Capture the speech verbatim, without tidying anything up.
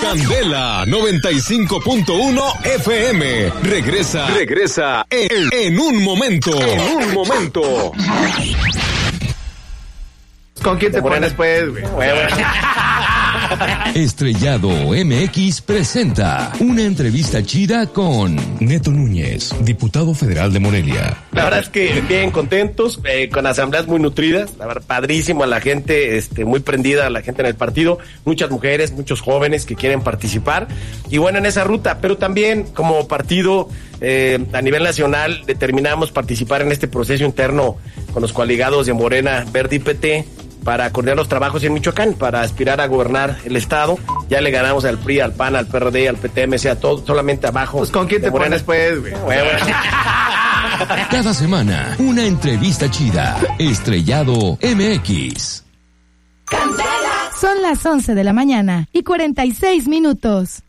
Candela noventa y cinco punto uno F M. Regresa, regresa en, en un momento. En un momento. ¿Con quién te pones pues, güey? Estrellado M X presenta una entrevista chida con Neto Núñez, diputado federal de Morelia. La verdad es que bien contentos, eh, con asambleas muy nutridas, la verdad, padrísimo a la gente, este, muy prendida a la gente en el partido, muchas mujeres, muchos jóvenes que quieren participar, y bueno, en esa ruta, pero también como partido, eh, a nivel nacional, determinamos participar en este proceso interno con los coaligados de Morena, Verde y P T, para coordinar los trabajos en Michoacán, para aspirar a gobernar el estado. Ya le ganamos al P R I, al P A N, al P R D, al P T M C, a todo, solamente abajo. Pues ¿con quién te pones pues, güey? Cada semana, una entrevista chida. Estrellado M X. Son las once de la mañana y cuarenta y seis minutos.